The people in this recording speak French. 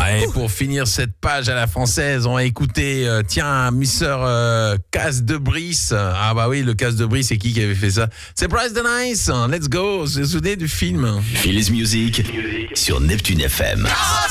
Et pour finir cette page à la française, on va écouter, Mister Casse de Brice. Ah bah oui, le Casse de Brice, c'est qui avait fait ça? C'est Bryce the Nice. Let's go. Vous vous souvenez du film? Phili's Music sur Neptune FM.